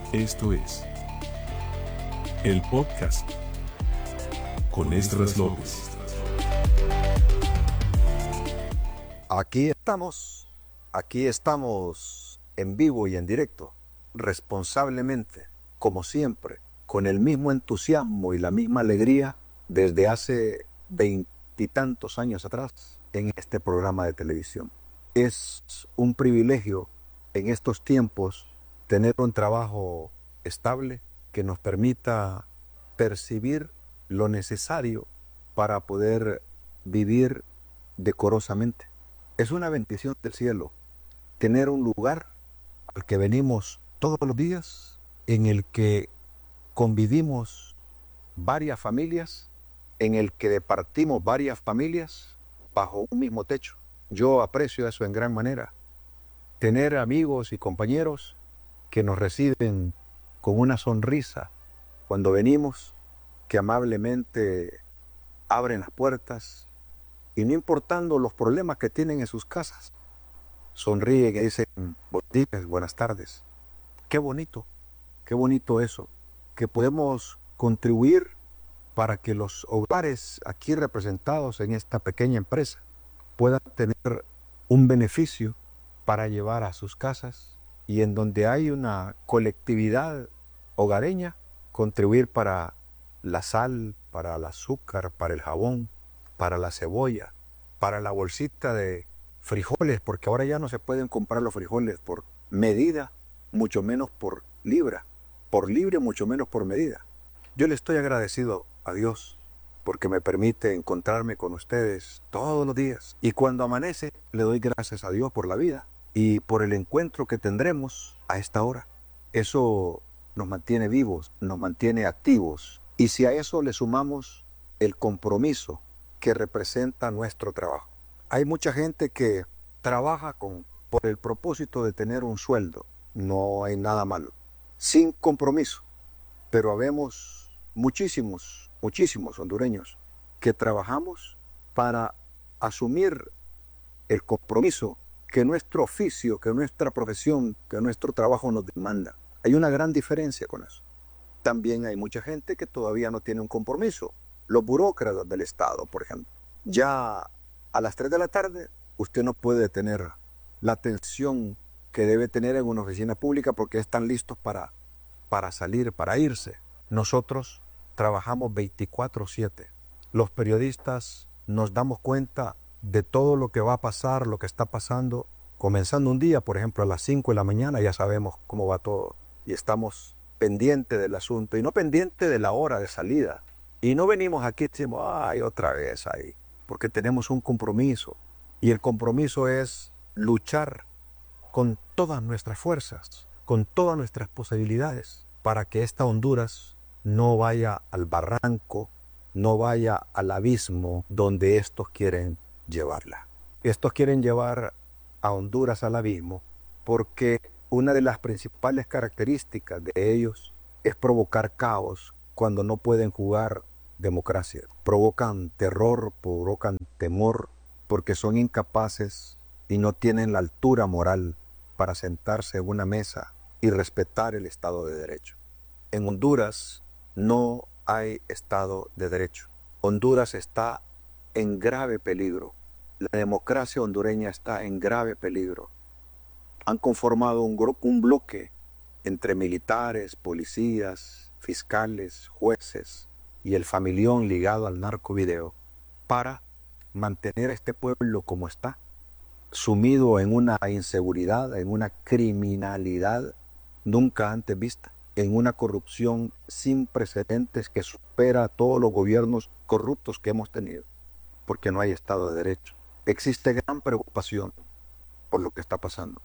Esto es el podcast con Esdras López. Aquí estamos en vivo y en directo, responsablemente, como siempre, con el mismo entusiasmo y la misma alegría desde hace 20 años atrás en este programa de televisión. Es un privilegio en estos tiempos tener un trabajo estable que nos permita percibir lo necesario para poder vivir decorosamente. Es una bendición del cielo tener un lugar al que venimos todos los días, en el que convivimos varias familias, en el que departimos varias familias bajo un mismo techo. Yo aprecio eso en gran manera. Tener amigos y compañeros que nos reciben con una sonrisa cuando venimos, que amablemente abren las puertas y no importando los problemas que tienen en sus casas, sonríen y dicen buenos días, buenas tardes. Qué bonito eso, que podemos contribuir para que los hogares aquí representados en esta pequeña empresa puedan tener un beneficio para llevar a sus casas, y en donde hay una colectividad hogareña, contribuir para la sal, para el azúcar, para el jabón, para la cebolla, para la bolsita de frijoles, porque ahora ya no se pueden comprar los frijoles por medida, mucho menos por libra, por libre, mucho menos por medida. Yo le estoy agradecido a Dios porque me permite encontrarme con ustedes todos los días. Y cuando amanece, le doy gracias a Dios por la vida y por el encuentro que tendremos a esta hora. Eso nos mantiene vivos, nos mantiene activos. Y si a eso le sumamos el compromiso que representa nuestro trabajo. Hay mucha gente que trabaja por el propósito de tener un sueldo. No hay nada malo. Sin compromiso. Pero habemos muchísimos hondureños que trabajamos para asumir el compromiso que nuestro oficio, que nuestra profesión, que nuestro trabajo nos demanda. Hay una gran diferencia con eso. También hay mucha gente que todavía no tiene un compromiso. Los burócratas del Estado, por ejemplo. Ya a las 3 de la tarde usted no puede tener la atención que debe tener en una oficina pública porque están listos para salir, para irse. Nosotros trabajamos 24/7. Los periodistas nos damos cuenta de todo lo que va a pasar, lo que está pasando. Comenzando un día, por ejemplo, a las 5 de la mañana, ya sabemos cómo va todo. Y estamos pendientes del asunto y no pendientes de la hora de salida. Y no venimos aquí y decimos, ay, otra vez ahí, porque tenemos un compromiso. Y el compromiso es luchar con todas nuestras fuerzas, con todas nuestras posibilidades, para que esta Honduras no vaya al barranco, no vaya al abismo donde estos quieren llevarla. Estos quieren llevar a Honduras al abismo porque una de las principales características de ellos es provocar caos cuando no pueden jugar democracia. Provocan terror, provocan temor, porque son incapaces y no tienen la altura moral para sentarse en una mesa y respetar el Estado de Derecho. En Honduras no hay Estado de Derecho. Honduras está en grave peligro. La democracia hondureña está en grave peligro. Han conformado un bloque entre militares, policías, fiscales, jueces y el familión ligado al narcovideo para mantener a este pueblo como está, sumido en una inseguridad, en una criminalidad nunca antes vista, en una corrupción sin precedentes que supera a todos los gobiernos corruptos que hemos tenido, porque no hay Estado de Derecho. Existe gran preocupación por lo que está pasando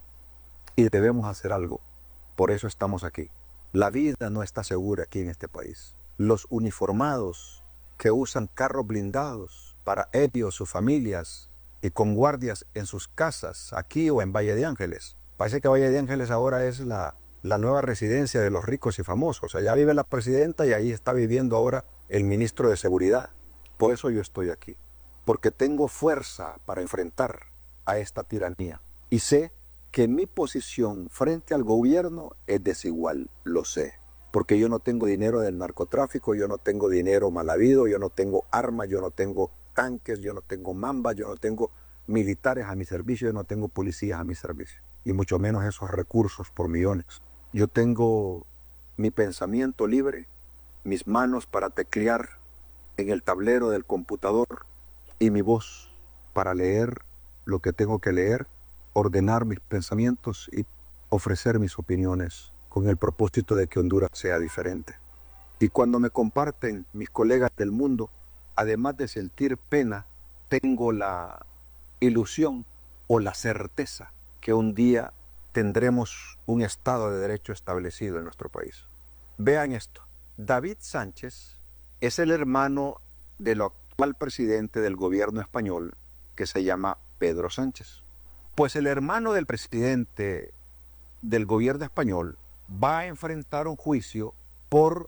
y debemos hacer algo. Por eso estamos aquí. La vida no está segura aquí en este país. Los uniformados que usan carros blindados para ellos, sus familias, y con guardias en sus casas, aquí o en Valle de Ángeles. Parece que Valle de Ángeles ahora es la nueva residencia de los ricos y famosos. Allá vive la presidenta y ahí está viviendo ahora el ministro de Seguridad. Por eso yo estoy aquí. Porque tengo fuerza para enfrentar a esta tiranía. Y sé que mi posición frente al gobierno es desigual, lo sé. Porque yo no tengo dinero del narcotráfico, yo no tengo dinero mal habido, yo no tengo armas, yo no tengo tanques, yo no tengo mambas, yo no tengo militares a mi servicio, yo no tengo policías a mi servicio. Y mucho menos esos recursos por millones. Yo tengo mi pensamiento libre, mis manos para teclear en el tablero del computador y mi voz para leer lo que tengo que leer, ordenar mis pensamientos y ofrecer mis opiniones con el propósito de que Honduras sea diferente. Y cuando me comparten mis colegas del mundo, además de sentir pena, tengo la ilusión o la certeza que un día tendremos un Estado de Derecho establecido en nuestro país. Vean esto. David Sánchez es el hermano del actual presidente del gobierno español, que se llama Pedro Sánchez. Pues el hermano del presidente del gobierno español va a enfrentar un juicio por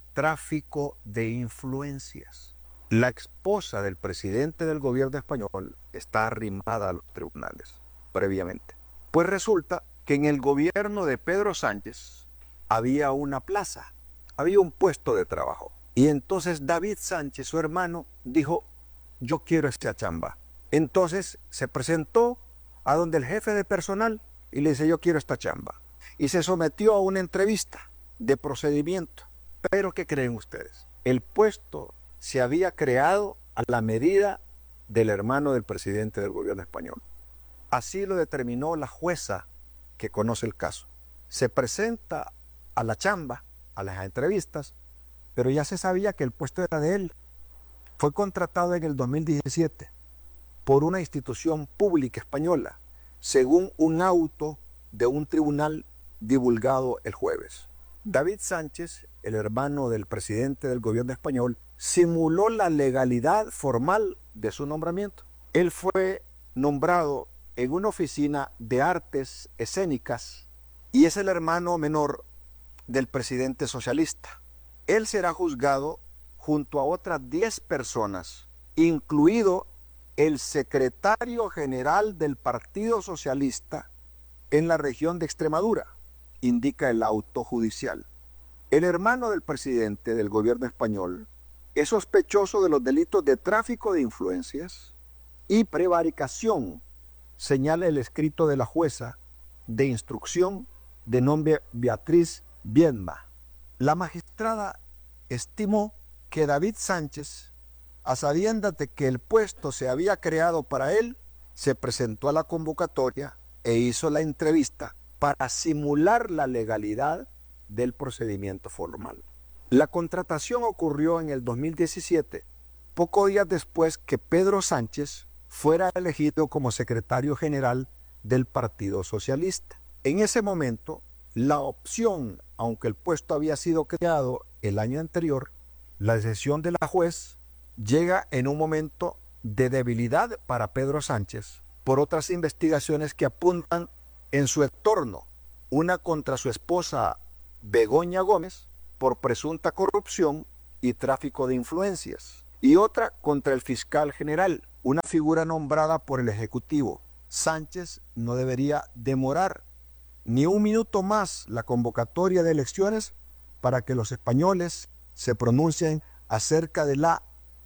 tráfico de influencias. La esposa del presidente del gobierno español está arrimada a los tribunales previamente. Pues resulta que en el gobierno de Pedro Sánchez había una plaza, había un puesto de trabajo. Y entonces David Sánchez, su hermano, dijo, yo quiero esta chamba. Entonces se presentó a donde el jefe de personal y le dice, yo quiero esta chamba. Y se sometió a una entrevista de procedimiento. Pero ¿qué creen ustedes? El puesto se había creado a la medida del hermano del presidente del gobierno español. Así lo determinó la jueza que conoce el caso. Se presenta a la chamba, a las entrevistas, pero ya se sabía que el puesto era de él. Fue contratado en el 2017 por una institución pública española, según un auto de un tribunal divulgado el jueves. David Sánchez, el hermano del presidente del gobierno español, simuló la legalidad formal de su nombramiento. Él fue nombrado en una oficina de artes escénicas y es el hermano menor del presidente socialista. Él será juzgado junto a otras 10 personas, incluido el secretario general del Partido Socialista en la región de Extremadura, indica el auto judicial. El hermano del presidente del gobierno español es sospechoso de los delitos de tráfico de influencias y prevaricación, señala el escrito de la jueza de instrucción de nombre Beatriz Viedma. La magistrada estimó que David Sánchez, a sabiendas de que el puesto se había creado para él, se presentó a la convocatoria e hizo la entrevista para simular la legalidad del procedimiento formal. La contratación ocurrió en el 2017, pocos días después que Pedro Sánchez fuera elegido como secretario general del Partido Socialista. En ese momento, la opción, aunque el puesto había sido creado el año anterior, la decisión de la juez llega en un momento de debilidad para Pedro Sánchez por otras investigaciones que apuntan en su entorno, una contra su esposa Begoña Gómez por presunta corrupción y tráfico de influencias, y otra contra el fiscal general, una figura nombrada por el Ejecutivo. Sánchez no debería demorar ni un minuto más la convocatoria de elecciones para que los españoles se pronuncien acerca de la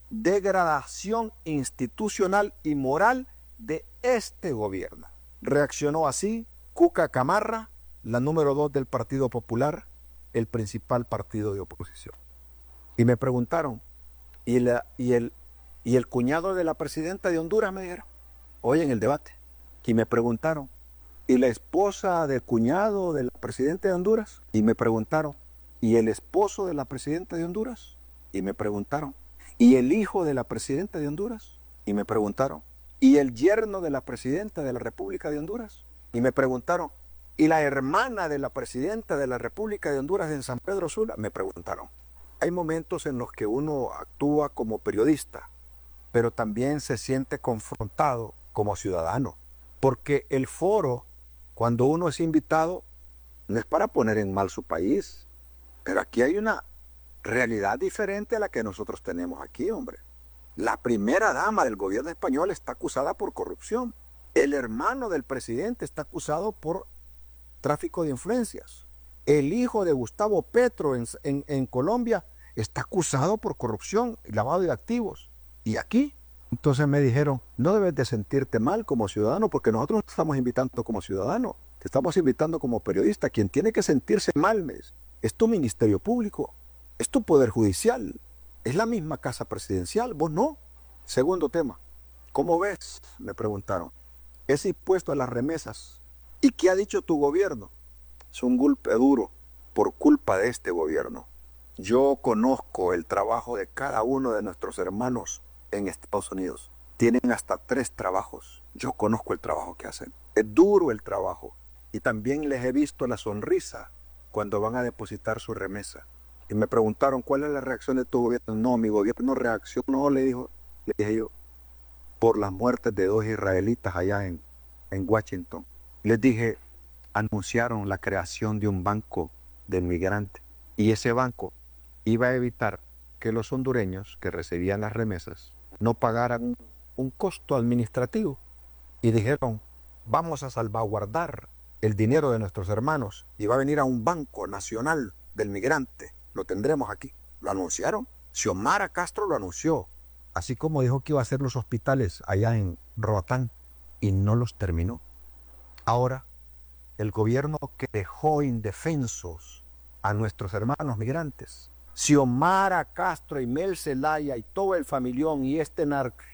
degradación institucional y moral de este gobierno. Reaccionó así Cuca Gamarra, la número 2 del Partido Popular, el principal partido de oposición. Y me preguntaron, ¿y el cuñado de la presidenta de Honduras? Me dijeron, hoy en el debate. Y me preguntaron, ¿y la esposa del cuñado de la presidenta de Honduras? Y me preguntaron, ¿y el esposo de la presidenta de Honduras? Y me preguntaron, ¿y el hijo de la presidenta de Honduras? Y me preguntaron, ¿y el yerno de la presidenta de la República de Honduras? Y me preguntaron, ¿y la hermana de la presidenta de la República de Honduras en San Pedro Sula? Me preguntaron. Hay momentos en los que uno actúa como periodista, pero también se siente confrontado como ciudadano, porque el foro, cuando uno es invitado, no es para poner en mal su país, pero aquí hay una realidad diferente a la que nosotros tenemos aquí, hombre. La primera dama del gobierno español está acusada por corrupción. El hermano del presidente está acusado por tráfico de influencias. El hijo de Gustavo Petro en Colombia está acusado por corrupción y lavado de activos. ¿Y aquí? Entonces me dijeron, no debes de sentirte mal como ciudadano, porque nosotros no te estamos invitando como ciudadano, te estamos invitando como periodista. Quien tiene que sentirse mal es tu ministerio público, es tu poder judicial, es la misma casa presidencial, vos no. Segundo tema, ¿cómo ves?, me preguntaron, ese impuesto a las remesas. ¿Y qué ha dicho tu gobierno? Es un golpe duro por culpa de este gobierno. Yo conozco el trabajo de cada uno de nuestros hermanos en Estados Unidos. Tienen hasta 3 trabajos. Yo conozco el trabajo que hacen. Es duro el trabajo. Y también les he visto la sonrisa cuando van a depositar su remesa. Y me preguntaron, ¿cuál es la reacción de tu gobierno? No, mi gobierno no reaccionó, le dije yo, por las muertes de 2 israelitas allá en Washington. Les dije, anunciaron la creación de un banco de migrantes. Y ese banco iba a evitar que los hondureños que recibían las remesas no pagaran un costo administrativo. Y dijeron, vamos a salvaguardar el dinero de nuestros hermanos y va a venir a un banco nacional del migrante. Lo tendremos aquí. Lo anunciaron. Xiomara Castro lo anunció. Así como dijo que iba a hacer los hospitales allá en Roatán y no los terminó. Ahora, el gobierno que dejó indefensos a nuestros hermanos migrantes, Xiomara Castro y Mel Zelaya y todo el familión y este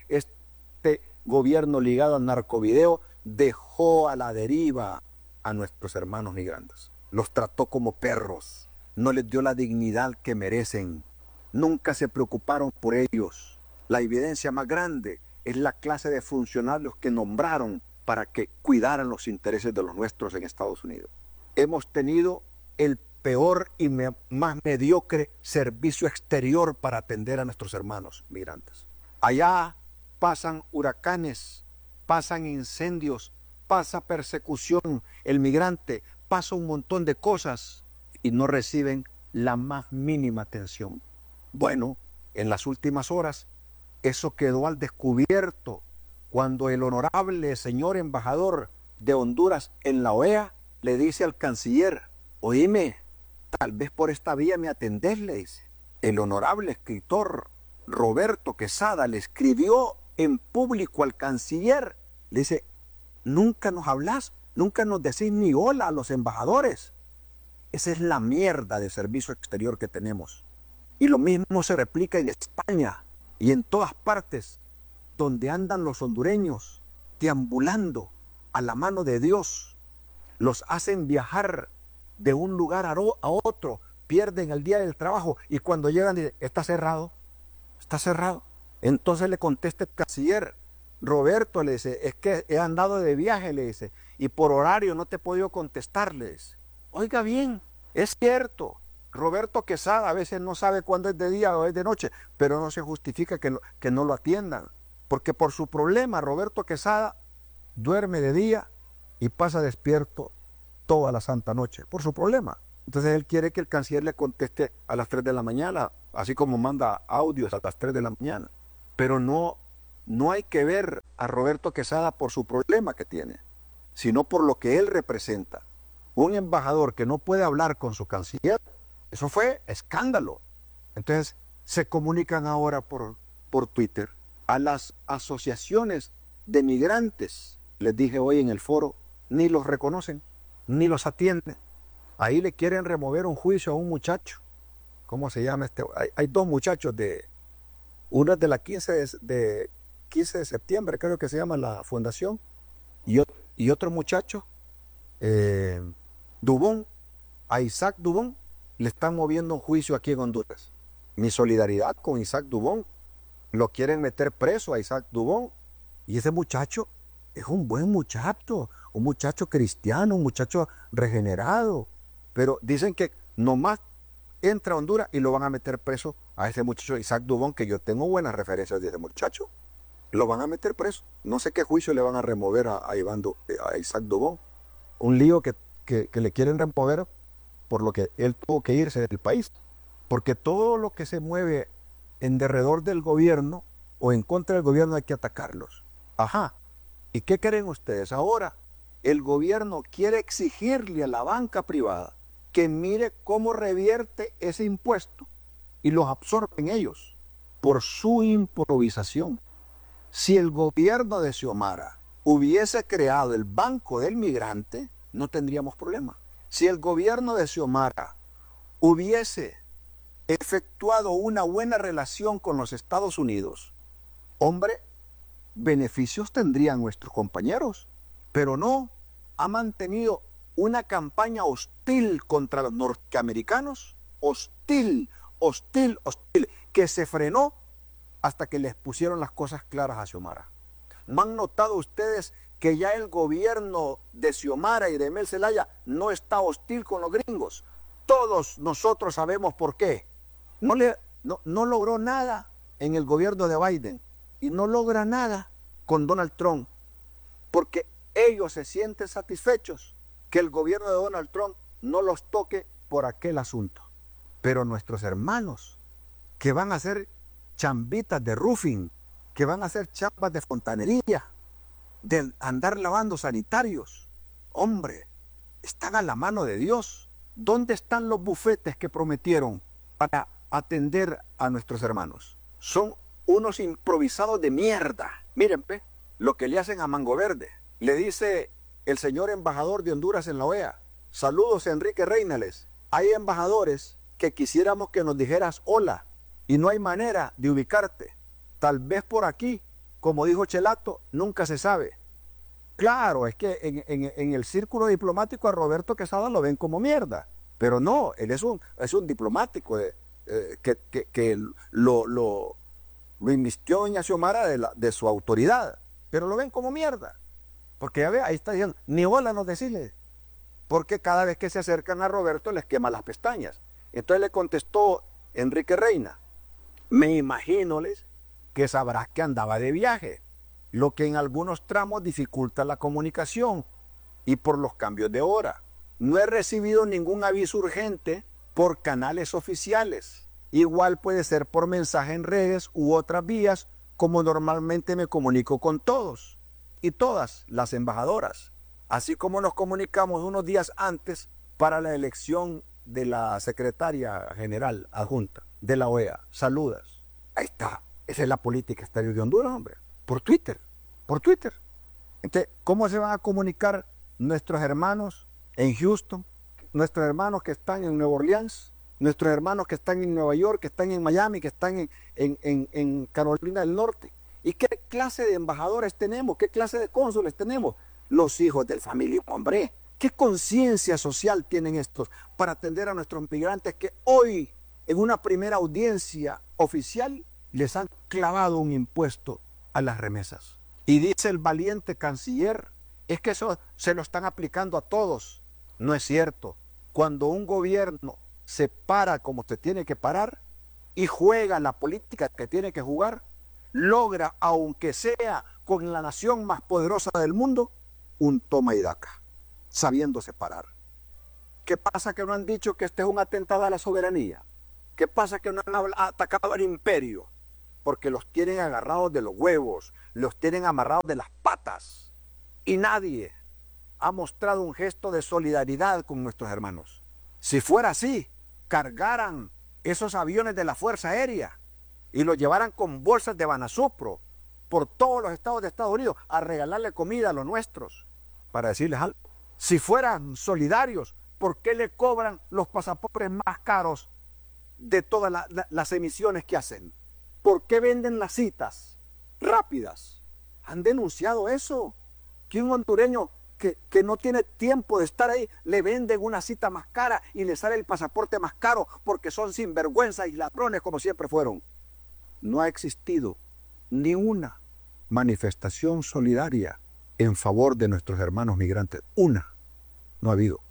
gobierno ligado al narcovideo dejó a la deriva a nuestros hermanos migrantes. Los trató como perros, no les dio la dignidad que merecen, nunca se preocuparon por ellos. La evidencia más grande es la clase de funcionarios que nombraron para que cuidaran los intereses de los nuestros en Estados Unidos. Hemos tenido el peor y más mediocre servicio exterior para atender a nuestros hermanos migrantes. Allá pasan huracanes, pasan incendios, pasa persecución, el migrante pasa un montón de cosas y no reciben la más mínima atención. Bueno, en las últimas horas eso quedó al descubierto cuando el honorable señor embajador de Honduras en la OEA le dice al canciller, oíme, tal vez por esta vía me atendés, le dice. El honorable escritor Roberto Quesada le escribió en público al canciller, le dice, nunca nos hablas, nunca nos decís ni hola a los embajadores. Esa es la mierda de servicio exterior que tenemos. Y lo mismo se replica en España y en todas partes donde andan los hondureños deambulando a la mano de Dios. Los hacen viajar de un lugar a otro, pierden el día del trabajo y cuando llegan dicen, está cerrado, está cerrado. Entonces le contesta el canciller, Roberto, le dice, es que he andado de viaje, le dice, y por horario no te he podido contestar, le dice. Oiga bien, es cierto, Roberto Quesada a veces no sabe cuándo es de día o es de noche, pero no se justifica que no lo atiendan, porque por su problema Roberto Quesada duerme de día y pasa despierto toda la santa noche, por su problema. Entonces él quiere que el canciller le conteste a las 3 de la mañana, así como manda audios a las 3 de la mañana. Pero no hay que ver a Roberto Quesada por su problema que tiene, sino por lo que él representa. Un embajador que no puede hablar con su canciller, eso fue escándalo. Entonces se comunican ahora por Twitter a las asociaciones de migrantes. Les dije hoy en el foro, ni los reconocen, ni los atienden. Ahí le quieren remover un juicio a un muchacho. ¿Cómo se llama este? Hay 2 muchachos uno es de la 15 de septiembre, creo que se llama la fundación, y otro muchacho, Dubón, a Isaac Dubón, le están moviendo un juicio aquí en Honduras. Mi solidaridad con Isaac Dubón. Lo quieren meter preso a Isaac Dubón. Y ese muchacho es un buen muchacho, un muchacho cristiano, un muchacho regenerado. Pero dicen que nomás entra a Honduras y lo van a meter preso a ese muchacho Isaac Dubón, que yo tengo buenas referencias de ese muchacho. Lo van a meter preso. No sé qué juicio le van a remover a Isaac Dubón. Un lío que le quieren remover por lo que él tuvo que irse del país. Porque todo lo que se mueve en derredor del gobierno o en contra del gobierno hay que atacarlos. Ajá. ¿Y qué creen ustedes? Ahora el gobierno quiere exigirle a la banca privada que mire cómo revierte ese impuesto y los absorben ellos por su improvisación. Si el gobierno de Xiomara hubiese creado el Banco del Migrante, no tendríamos problema. Si el gobierno de Xiomara hubiese efectuado una buena relación con los Estados Unidos, hombre, beneficios tendrían nuestros compañeros, pero no, ha mantenido una campaña hostil contra los norteamericanos, hostil, que se frenó hasta que les pusieron las cosas claras a Xiomara. ¿No han notado ustedes que ya el gobierno de Xiomara y de Mel Zelaya no está hostil con los gringos? Todos nosotros sabemos por qué. No logró nada en el gobierno de Biden y no logra nada con Donald Trump, porque ellos se sienten satisfechos que el gobierno de Donald Trump no los toque por aquel asunto. Pero nuestros hermanos que van a hacer chambitas de roofing, que van a hacer chambas de fontanería, de andar lavando sanitarios, hombre, están a la mano de Dios. ¿Dónde están los bufetes que prometieron para atender a nuestros hermanos? Son unos improvisados de mierda. Miren, lo que le hacen a Mango Verde. Le dice el señor embajador de Honduras en la OEA: saludos, Enrique Reinales. Hay embajadores que quisiéramos que nos dijeras hola y no hay manera de ubicarte. Tal vez por aquí, como dijo Chelato, nunca se sabe. Claro, es que en el círculo diplomático a Roberto Quesada lo ven como mierda, pero no, él es un diplomático que lo invistió doña Xiomara de su autoridad, pero lo ven como mierda, porque ya ve, ahí está diciendo, ni hola nos decirle, porque cada vez que se acercan a Roberto les quema las pestañas. Entonces le contestó Enrique Reina: me imaginoles que sabrás que andaba de viaje, lo que en algunos tramos dificulta la comunicación y por los cambios de hora. No he recibido ningún aviso urgente por canales oficiales. Igual puede ser por mensaje en redes u otras vías, como normalmente me comunico con todos y todas las embajadoras, así como nos comunicamos unos días antes para la elección de la secretaria general adjunta de la OEA. Saludas. Ahí está. Esa es la política exterior de Honduras, hombre. Por Twitter. Entonces, ¿cómo se van a comunicar nuestros hermanos en Houston, nuestros hermanos que están en Nueva Orleans, nuestros hermanos que están en Nueva York, que están en Miami, que están en Carolina del Norte? ¿Y qué clase de embajadores tenemos? ¿Qué clase de cónsules tenemos? Los hijos del familismo, hombre. ¿Qué conciencia social tienen estos para atender a nuestros migrantes que hoy, en una primera audiencia oficial, les han clavado un impuesto a las remesas? Y dice el valiente canciller, es que eso se lo están aplicando a todos. No es cierto. Cuando un gobierno se para como se tiene que parar y juega la política que tiene que jugar, logra, aunque sea con la nación más poderosa del mundo, un toma y daca, sabiendo separar. ¿Qué pasa que no han dicho que este es un atentado a la soberanía? ¿Qué pasa que no han atacado al imperio? Porque los tienen agarrados de los huevos, los tienen amarrados de las patas. Y nadie ha mostrado un gesto de solidaridad con nuestros hermanos. Si fuera así, cargaran esos aviones de la Fuerza Aérea y los llevaran con bolsas de Banasupro por todos los estados de Estados Unidos a regalarle comida a los nuestros, para decirles algo. Si fueran solidarios, ¿por qué le cobran los pasaportes más caros de todas las emisiones que hacen? ¿Por qué venden las citas rápidas? ¿Han denunciado eso? Que un hondureño que no tiene tiempo de estar ahí, le venden una cita más cara y le sale el pasaporte más caro porque son sinvergüenzas y ladrones como siempre fueron. No ha existido ni una manifestación solidaria en favor de nuestros hermanos migrantes. Una. No ha habido.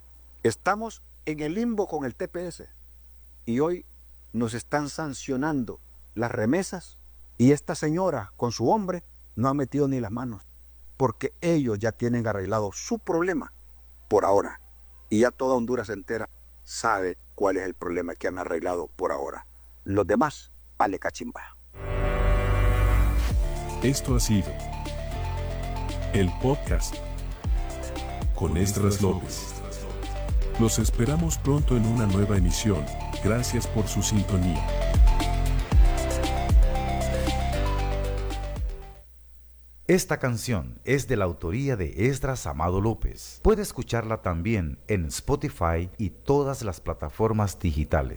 Estamos en el limbo con el TPS y hoy nos están sancionando las remesas y esta señora con su hombre no ha metido ni las manos porque ellos ya tienen arreglado su problema por ahora y ya toda Honduras entera sabe cuál es el problema que han arreglado por ahora. Los demás, vale cachimba. Esto ha sido El podcast con Esdras López. Los esperamos pronto en una nueva emisión. Gracias por su sintonía. Esta canción es de la autoría de Esdras Amado López. Puede escucharla también en Spotify y todas las plataformas digitales.